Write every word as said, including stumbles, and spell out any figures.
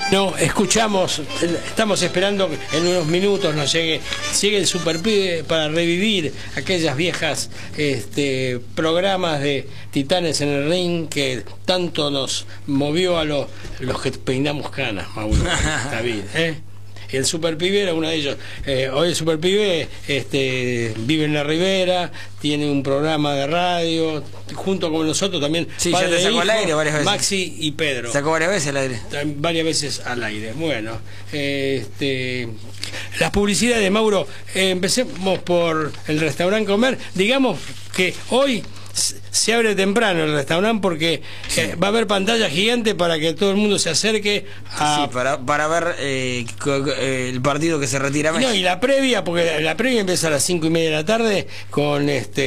No, escuchamos, estamos esperando que en unos minutos nos llegue, llegue el Superpibe para revivir aquellas viejas este, programas de Titanes en el Ring que tanto nos movió a los, los que peinamos canas, Mauro, David, ¿eh? El Superpibe era uno de ellos. Eh, hoy el Superpibe este, vive en la Ribera, tiene un programa de radio, junto con nosotros también. Sí, ya te sacó al aire varias veces. Maxi y Pedro. Sacó varias veces al aire. Varias veces al aire. Bueno, este, las publicidades, Mauro. Eh, empecemos por el restaurante Comer. Digamos que hoy se abre temprano el restaurante porque sí. eh, va a haber pantalla gigante para que todo el mundo se acerque a... Sí, para, para ver eh, el partido que se retira Messi. No, y la previa, porque la previa empieza a las cinco y media de la tarde con este